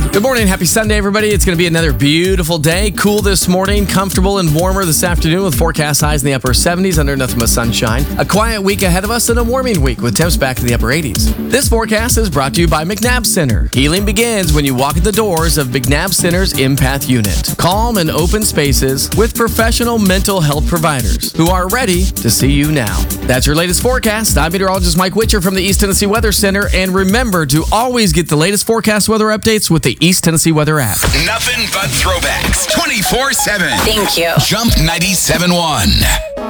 Good morning. Happy Sunday, everybody. It's going to be another beautiful day. Cool this morning, comfortable and warmer this afternoon with forecast highs in the upper 70s under nothing but sunshine. A quiet week ahead of us and a warming week with temps back in the upper 80s. This forecast is brought to you by McNabb Center. Healing begins when you walk in the doors of McNabb Center's Empath Unit. Calm and open spaces with professional mental health providers who are ready to see you now. That's your latest forecast. I'm meteorologist Mike Witcher from the East Tennessee Weather Center. And remember to always get the latest forecast weather updates with the East Tennessee Weather app. Nothing but throwbacks 24/7. Thank you. Jump 97.1.